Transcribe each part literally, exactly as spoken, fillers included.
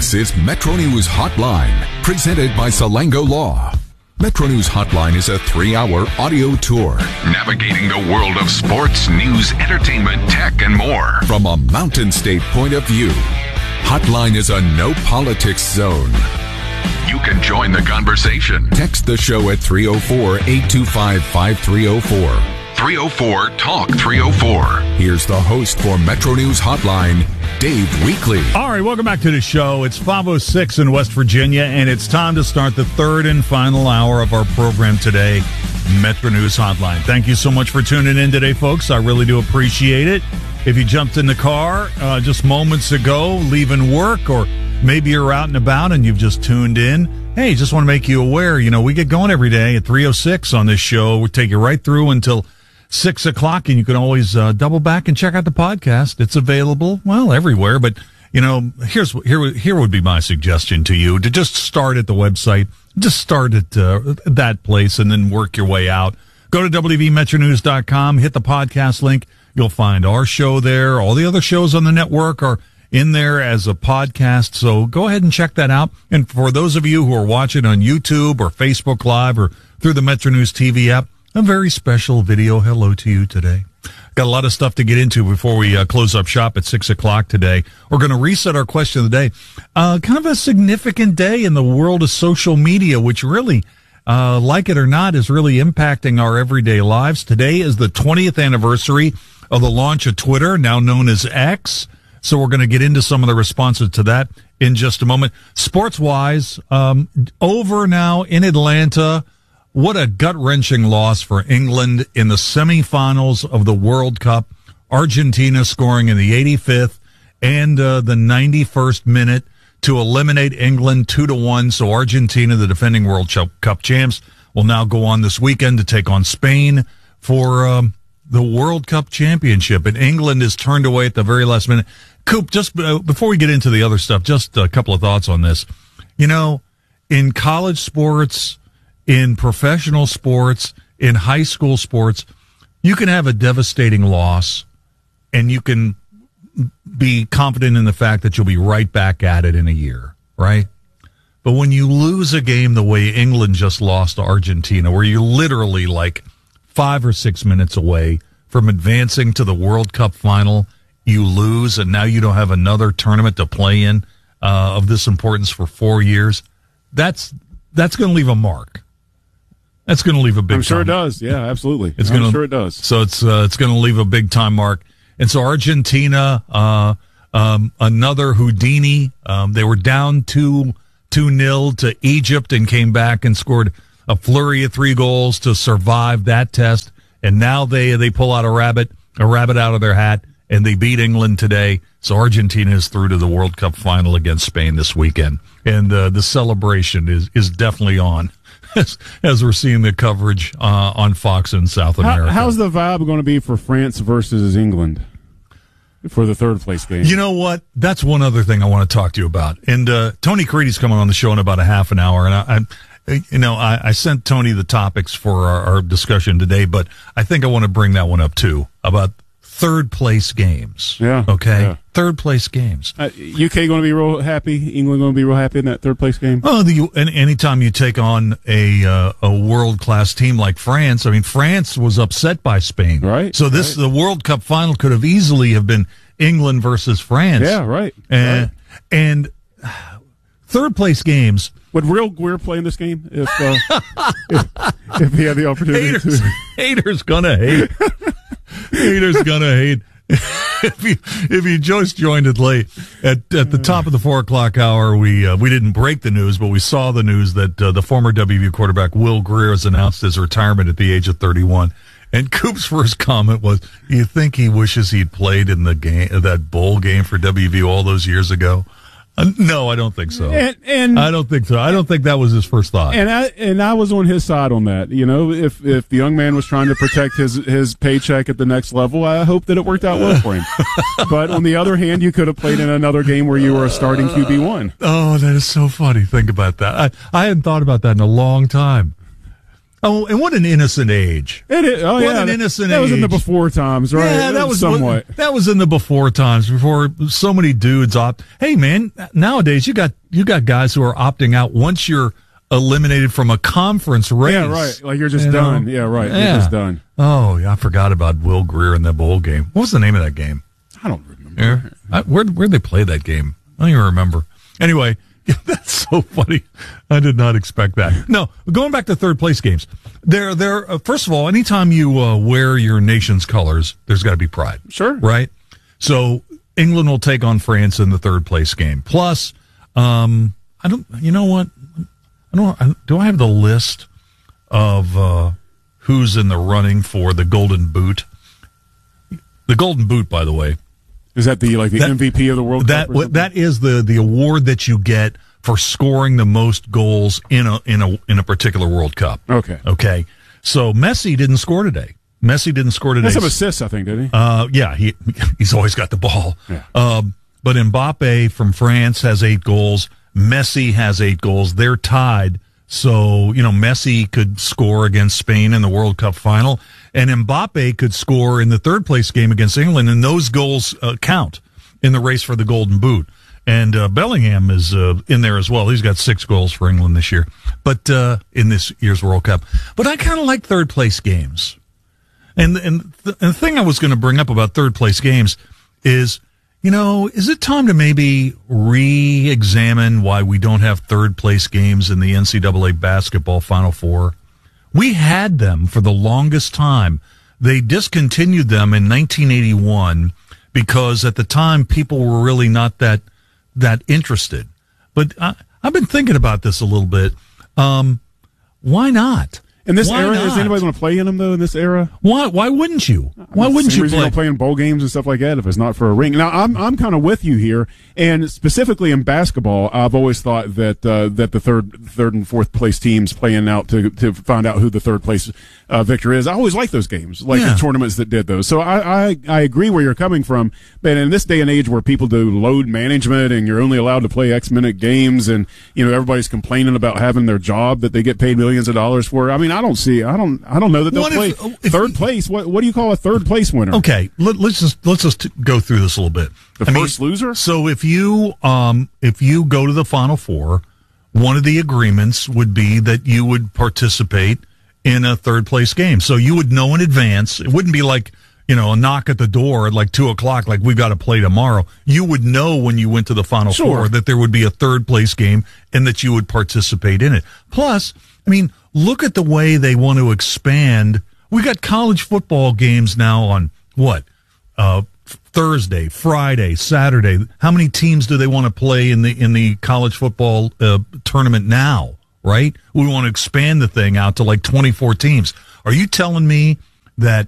This is Metro News Hotline, presented by Salango Law. Metro News Hotline is a three-hour audio tour navigating the world of sports, news, entertainment, tech, and more from a Mountain State point of view. Hotline is a no-politics zone. You can join the conversation. Text the show at three oh four, eight two five, five three oh four. three oh four, talk three oh four. Here's the host for Metro News Hotline, Dave Weekley. All right, welcome back to the show. It's five oh six in West Virginia, and it's time to start the third and final hour of our program today, Metro News Hotline. Thank you so much for tuning in today, folks. I really do appreciate it. If you jumped in the car uh, just moments ago, leaving work, or maybe you're out and about and you've just tuned in, hey, just want to make you aware, you know, we get going every day at three oh six on this show. We take you right through until six o'clock, and you can always uh, double back and check out the podcast. It's available, well, everywhere. But, you know, here's here here would be my suggestion to you, to just start at the website. Just start at uh, that place and then work your way out. Go to W V Metro News dot com, hit the podcast link. You'll find our show there. All the other shows on the network are in there as a podcast, so go ahead and check that out. And for those of you who are watching on YouTube or Facebook Live or through the Metro News T V app, a very special video hello to you today. Got a lot of stuff to get into before we uh, close up shop at six o'clock today. We're going to reset our question of the day. Uh, kind of a significant day in the world of social media, which really, uh, like it or not, is really impacting our everyday lives. Today is the twentieth anniversary of the launch of Twitter, now known as X. So we're going to get into some of the responses to that in just a moment. Sports-wise, um, over now in Atlanta. What a gut-wrenching loss for England in the semifinals of the World Cup. Argentina scoring in the eighty-fifth and uh, the ninety-first minute to eliminate England two to one. So Argentina, the defending World Cup champs, will now go on this weekend to take on Spain for um, the World Cup championship. And England is turned away at the very last minute. Coop, just uh, before we get into the other stuff, just a couple of thoughts on this. You know, in college sports, in professional sports, in high school sports, you can have a devastating loss and you can be confident in the fact that you'll be right back at it in a year, right? But when you lose a game the way England just lost to Argentina, where you're literally like five or six minutes away from advancing to the World Cup final, you lose, and now you don't have another tournament to play in uh, of this importance for four years, that's that's going to leave a mark. That's going to leave a big. I'm sure time. it does. Yeah, absolutely. It's I'm gonna, sure it does. So it's uh, it's going to leave a big time mark. And so Argentina, uh, um, another Houdini. Um, they were down two two nil to Egypt and came back and scored a flurry of three goals to survive that test. And now they they pull out a rabbit a rabbit out of their hat and they beat England today. So Argentina is through to the World Cup final against Spain this weekend, and uh, the celebration is is definitely on. As, as we're seeing the coverage uh, on Fox in South America. How, how's the vibe going to be for France versus England for the third place game? You know what? That's one other thing I want to talk to you about. And uh, Tony Creedy's coming on the show in about a half an hour. And I, I you know, I, I sent Tony the topics for our, our discussion today, but I think I want to bring that one up too, about third place games. Yeah. Okay. Yeah. Third place games. Uh, U K going to be real happy. England going to be real happy in that third place game. Oh, the, and anytime you take on a uh, a world class team like France, I mean, France was upset by Spain, right? So this right. the World Cup final could have easily have been England versus France. Yeah, right. And right. and third place games. Would Real Greer play in this game if uh, if, if he had the opportunity? Haters, to? haters gonna hate. Haters gonna hate. if you if you just joined it late at at the top of the four o'clock hour, we uh, we didn't break the news, but we saw the news that uh, the former W V U quarterback Will Greer has announced his retirement at the age of thirty-one. And Coop's first comment was, "You think he wishes he'd played in the game, that bowl game for W V U all those years ago?" Uh, no, I don't think so. And, and I don't think so. I don't think that was his first thought. And I and I was on his side on that. You know, if if the young man was trying to protect his his paycheck at the next level, I hope that it worked out well for him. But on the other hand, you could have played in another game where you were a starting Q B one. Oh, that is so funny. Think about that. I I hadn't thought about that in a long time. Oh, and what an innocent age! It is, oh what yeah, an innocent that, that age. was in the before times, right? Yeah, that was somewhat. That was in the before times, before so many dudes opt. Hey, man, nowadays you got you got guys who are opting out once you're eliminated from a conference race. Yeah, right. Like you're just you done. know? Yeah, right. Yeah. You're just done. Oh, yeah, I forgot about Will Greer in the bowl game. What was the name of that game? I don't remember. Yeah. I, where where'd they play that game? I don't even remember. Anyway. Yeah, that's so funny. I did not expect that. No, going back to third place games. There, there. Uh, first of all, anytime you uh, wear your nation's colors, there's got to be pride. Sure. Right? So England will take on France in the third place game. Plus, um, I don't, you know what? I don't, I, do I have the list of uh, who's in the running for the Golden Boot? The Golden Boot, by the way. Is that the like the that, M V P of the World that, Cup? Or that is the, the award that you get for scoring the most goals in a in a in a particular World Cup. Okay. Okay. So Messi didn't score today. Messi didn't score today. That's some assists, I think, did he? Uh, yeah, he he's always got the ball. Yeah. Um, but Mbappe from France has eight goals. Messi has eight goals. They're tied. So, you know, Messi could score against Spain in the World Cup final, and Mbappe could score in the third place game against England, and those goals uh, count in the race for the Golden Boot. And uh, Bellingham is uh, in there as well. He's got six goals for England this year, but uh, in this year's World Cup. But I kind of like third place games. And, and, th- and the thing I was going to bring up about third place games is, you know, is it time to maybe re-examine why we don't have third place games in the N C double A basketball Final Four? We had them for the longest time. They discontinued them in nineteen eighty-one because at the time people were really not that that interested. But I, I've been thinking about this a little bit. Um, why not? In this Why era, not? is anybody going to play in them, though, in this era? Why Why wouldn't you? Why wouldn't you play? play? Playing bowl games and stuff like that if it's not for a ring. Now, I'm I'm kind of with you here, and specifically in basketball, I've always thought that uh, that the third third and fourth place teams playing out to to find out who the third place uh, victor is. I always like those games, like Yeah. the tournaments that did those. So I, I I agree where you're coming from, but in this day and age where people do load management and you're only allowed to play X minute games, and you know everybody's complaining about having their job that they get paid millions of dollars for. I mean, I don't see, I don't. I don't know that they'll What play if- if- third place. What what do you call a third place winner? Okay, let, let's just let's just go through this a little bit. The I mean, first loser? So if you um if you go to the Final Four, one of the agreements would be that you would participate in a third place game. So you would know in advance. It wouldn't be like, you know, a knock at the door at like two o'clock, like we've got to play tomorrow. You would know when you went to the Final Sure. Four that there would be a third place game and that you would participate in it. Plus, I mean, look at the way they want to expand. We got college football games now on what? Uh, Thursday, Friday, Saturday. How many teams do they want to play in the in the college football uh, tournament now? Right? We want to expand the thing out to like twenty-four teams. Are you telling me that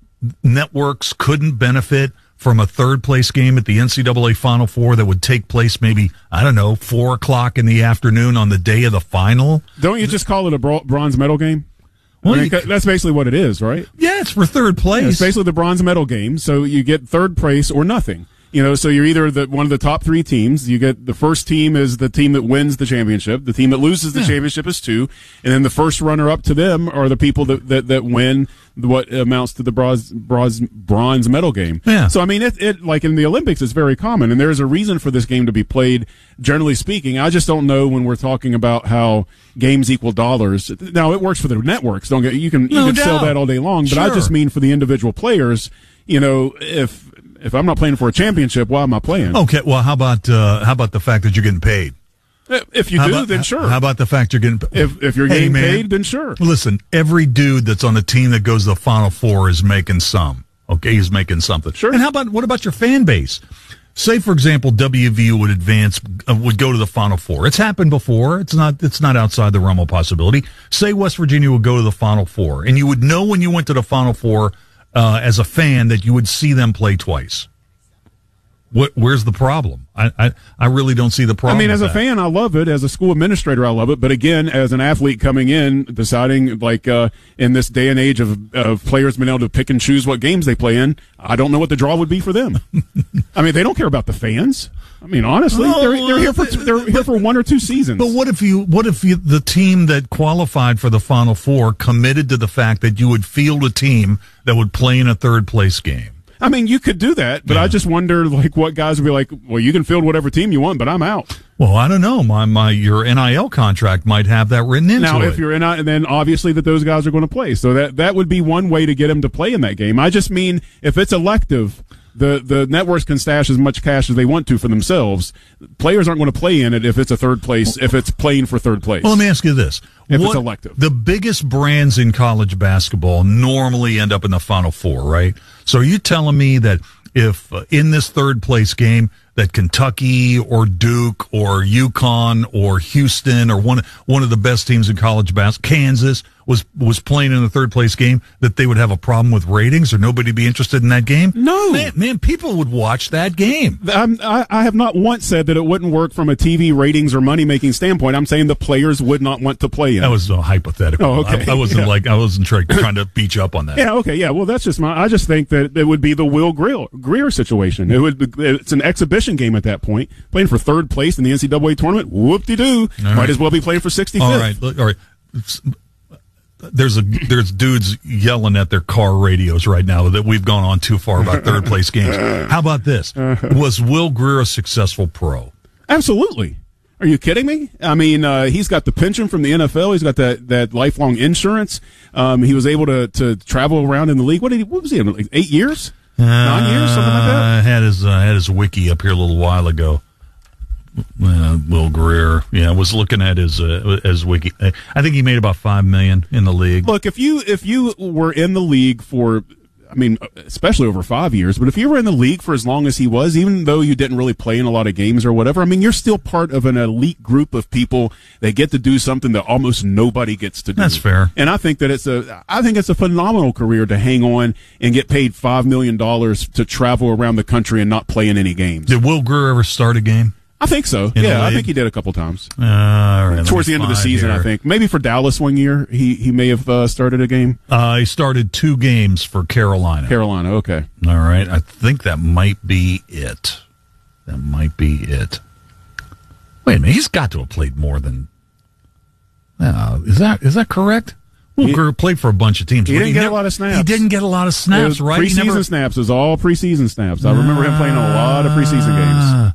networks couldn't benefit from a third place game at the N C double A Final Four that would take place maybe, I don't know, four o'clock in the afternoon on the day of the final? Don't you just call it a bro- bronze medal game? Well, I mean, you- that's basically what it is, right? Yeah, it's for third place. Yeah, it's basically the bronze medal game. So you get third place or nothing. You know, so you're either the one of the top three teams. You get the first team is the team that wins the championship. The team that loses the Yeah. championship is two, and then the first runner up to them are the people that that, that win what amounts to the bronze bronze bronze medal game. Yeah. So I mean, it it like in the Olympics, it's very common, and there's a reason for this game to be played. Generally speaking, I just don't know when we're talking about how games equal dollars. Now it works for the networks. Don't get you can you No can sell doubt. that all day long, but I Sure. just mean for the individual players. You know, if if I'm not playing for a championship, why am I playing? Okay, well, how about uh, how about the fact that you're getting paid? If you How do, about- then sure. How about the fact you're getting? if if you're Hey, getting man, paid, then sure. Listen, every dude that's on the team that goes to the Final Four is making some. Okay, he's making something. Sure. And how about what about your fan base? Say, for example, W V U would advance, uh, would go to the Final Four. It's happened before. It's not. It's not outside the realm of possibility. Say West Virginia would go to the Final Four, and you would know when you went to the Final Four uh, as a fan that you would see them play twice. What, where's the problem? I, I, I really don't see the problem. I mean, as a that. fan, I love it. As a school administrator, I love it. But again, as an athlete coming in, deciding like uh, in this day and age of, of players being able to pick and choose what games they play in, I don't know what the draw would be for them. I mean, they don't care about the fans. I mean, honestly, oh, they're, they're here for they're here for one or two seasons. But what if you what if you, the team that qualified for the Final Four committed to the fact that you would field a team that would play in a third place game? I mean, you could do that, but yeah. I just wonder, like, what guys would be like, well, you can field whatever team you want, but I'm out. Well, I don't know. My my your N I L contract might have that written into now, it. Now, if you're in, and then obviously that those guys are going to play, so that that would be one way to get them to play in that game. I just mean if it's elective, the the networks can stash as much cash as they want to for themselves. Players aren't going to play in it if it's a third place, if it's playing for third place. Well, let me ask you this: if what, it's elective, the biggest brands in college basketball normally end up in the Final Four, right? So are you telling me that if uh, in this third place game that Kentucky or Duke or UConn or Houston or one one of the best teams in college basketball, Kansas, was was playing in the third place game, that they would have a problem with ratings or nobody be interested in that game? No. Man, man people would watch that game. I'm, I, I have not once said that it wouldn't work from a T V ratings or money-making standpoint. I'm saying the players would not want to play in That it. was a hypothetical. Oh, okay. I, I wasn't yeah. like I wasn't try, trying to beat you up on that. Yeah, okay, yeah. Well, that's just my. I just think that it would be the Will Greer, Greer situation. It would. Be, it's an exhibition game at that point. Playing for third place in the N C double A tournament. Whoop-de-doo. Might right. as well be playing for sixty-fifth. All right, look, all right. There's a there's dudes yelling at their car radios right now that we've gone on too far about third place games. How about this? Was Will Greer a successful pro? Absolutely. Are you kidding me? I mean, uh, he's got the pension from the N F L. He's got that, that lifelong insurance. Um, he was able to, to travel around in the league. What did he? What was he? Like eight years? Nine years? Something like that. I had his uh, had his wiki up here a little while ago. Uh, Will Greer, yeah, I was looking at his uh, his wiki. I think he made about five million in the league. Look, if you if you were in the league for, I mean, especially over five years, but if you were in the league for as long as he was, even though you didn't really play in a lot of games or whatever, I mean, you're still part of an elite group of people that get to do something that almost nobody gets to do. That's fair. And I think that it's a, I think it's a phenomenal career to hang on and get paid five million dollars to travel around the country and not play in any games. Did Will Greer ever start a game? I think so. In yeah, I think he did a couple times. Uh, all right, Towards the end of the season, here. I think. Maybe for Dallas one year, he, he may have uh, started a game. Uh, he started two games for Carolina. Carolina, okay. All right. I think that might be it. That might be it. Wait a minute. He's got to have played more than... Uh, is that is that correct? Will Greer played for a bunch of teams. He didn't he get never, a lot of snaps. He didn't get a lot of snaps, right? Preseason never... snaps. It was all preseason snaps. I remember him playing a lot of preseason games.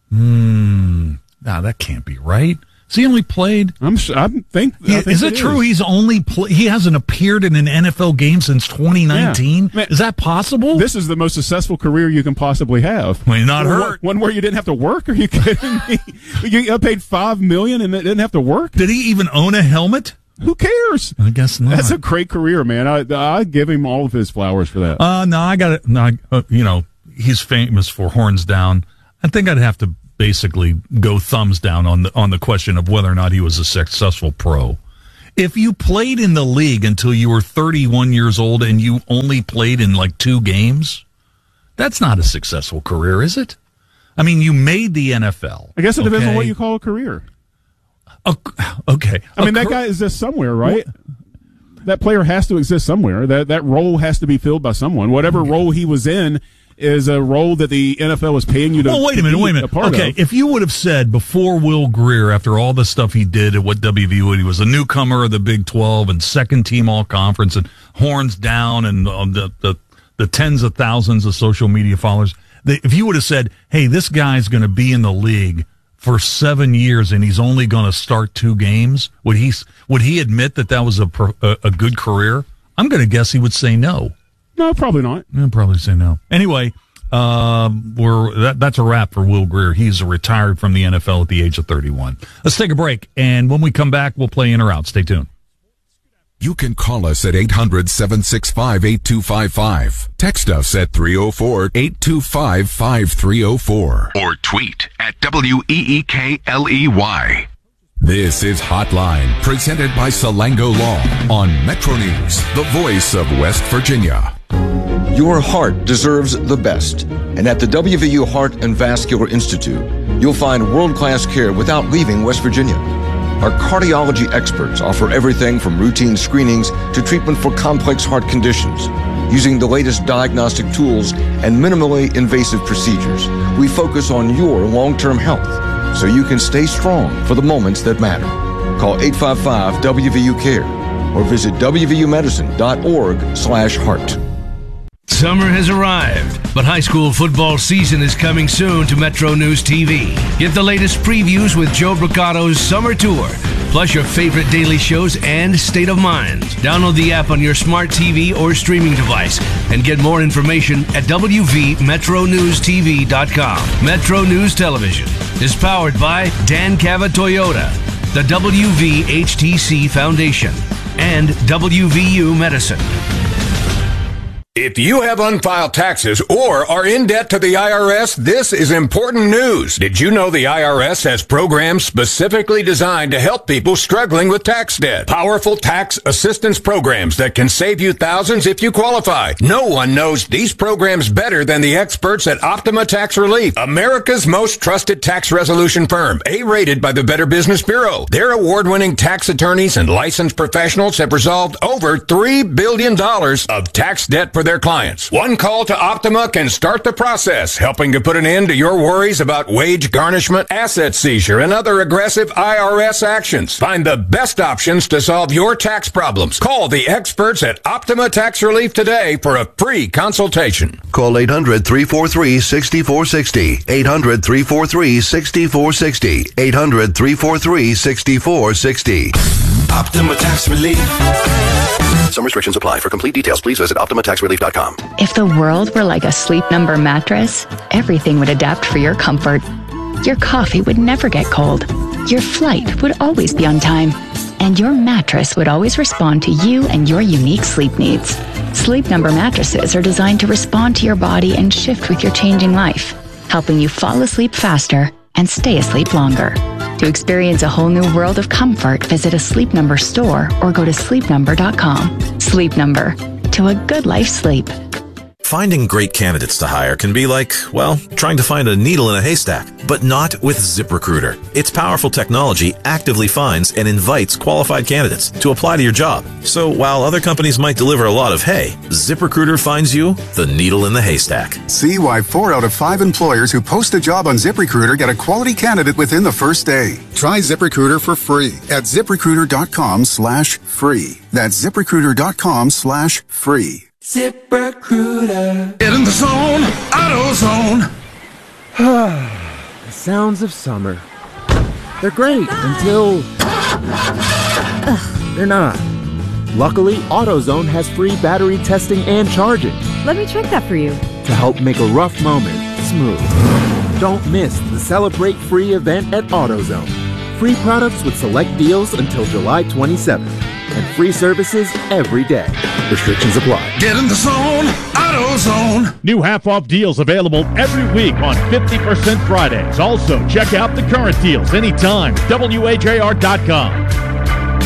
Hmm. Now that can't be right. So he only played. I'm. Sure, I think. He, I think is it, it true? Is. He's only. Play, he hasn't appeared in an N F L game since twenty nineteen. Yeah. Man, is that possible? This is the most successful career you can possibly have. Well, you're not one, hurt. One where you didn't have to work. Are you kidding me? You got paid five million and it didn't have to work. Did he even own a helmet? Who cares? I guess not. That's a great career, man. I I give him all of his flowers for that. Uh no, I got it. No, I, uh, you know, he's famous for horns down. I think I'd have to basically go thumbs down on the on the question of whether or not he was a successful pro. If you played in the league until you were thirty-one years old and you only played in like two games, that's not a successful career, is it? I mean, you made the N F L. I guess it depends okay? on what you call a career. Uh, okay. I mean, a that guy exists somewhere, right? What? That player has to exist somewhere. That that role has to be filled by someone. Whatever okay. role he was in is a role that the N F L is paying you to. Well, wait a minute, wait a minute. A okay, of. If you would have said before Will Greer, after all the stuff he did at what W V U, he was a newcomer of the Big twelve and second team All Conference and horns down and um, the, the the tens of thousands of social media followers. They, if you would have said, "Hey, this guy's going to be in the league for seven years and he's only going to start two games," would he would he admit that that was a a, a good career? I'm going to guess he would say no. No, probably not. I'll probably say no. Anyway, um, we're that, that's a wrap for Will Greer. He's retired from the N F L at the age of thirty-one. Let's take a break, and when we come back, we'll play in or out. Stay tuned. You can call us at eight hundred, seven six five, eight two five five. Text us at three oh four, eight two five, five three oh four. Or tweet at W E E K L E Y. This is Hotline, presented by Salango Law on Metro News, the voice of West Virginia. Your heart deserves the best. And at the W V U Heart and Vascular Institute, you'll find world-class care without leaving West Virginia. Our cardiology experts offer everything from routine screenings to treatment for complex heart conditions. Using the latest diagnostic tools and minimally invasive procedures, we focus on your long-term health so you can stay strong for the moments that matter. Call eight five five W V U CARE or visit w v u medicine dot org slash heart. Summer has arrived, but high school football season is coming soon to Metro News T V. Get the latest previews with Joe Brocado's Summer Tour, plus your favorite daily shows and State of Mind. Download the app on your smart T V or streaming device and get more information at w v metro news t v dot com. Metro News Television is powered by Dan Cava Toyota, the W V H T C Foundation, and W V U Medicine. If you have unfiled taxes or are in debt to the I R S, this is important news. Did you know the I R S has programs specifically designed to help people struggling with tax debt? Powerful tax assistance programs that can save you thousands if you qualify. No one knows these programs better than the experts at Optima Tax Relief, America's most trusted tax resolution firm, A-rated by the Better Business Bureau. Their award-winning tax attorneys and licensed professionals have resolved over three billion dollars of tax debt for their clients. One call to Optima can start the process, helping to put an end to your worries about wage garnishment, asset seizure, and other aggressive I R S actions. Find the best options to solve your tax problems. Call the experts at Optima Tax Relief today for a free consultation. Call eight hundred, three four three, six four six zero. eight hundred, three four three, six four six zero. eight hundred, three four three, six four six zero. Optima Tax Relief. Some restrictions apply. For complete details, please visit optima tax relief dot com. If the world were like a Sleep Number mattress, everything would adapt for your comfort. Your coffee would never get cold. Your flight would always be on time. And your mattress would always respond to you and your unique sleep needs. Sleep Number mattresses are designed to respond to your body and shift with your changing life, helping you fall asleep faster and stay asleep longer. To experience a whole new world of comfort, visit a Sleep Number store or go to sleep number dot com. Sleep Number. To a good life sleep. Finding great candidates to hire can be like, well, trying to find a needle in a haystack, but not with ZipRecruiter. Its powerful technology actively finds and invites qualified candidates to apply to your job. So while other companies might deliver a lot of hay, ZipRecruiter finds you the needle in the haystack. See why four out of five employers who post a job on ZipRecruiter get a quality candidate within the first day. Try ZipRecruiter for free at ziprecruiter dot com slash free. That's ziprecruiter dot com slash free. ZipRecruiter. Get in the zone, AutoZone. The sounds of summer. They're great until they're not. Luckily, AutoZone has free battery testing and charging. Let me check that for you. To help make a rough moment smooth. Don't miss the Celebrate Free event at AutoZone. Free products with select deals until July twenty-seventh. And free services every day. Restrictions apply. Get in the zone, AutoZone. New half-off deals available every week on fifty percent Fridays. Also, check out the current deals anytime. W H A R dot com.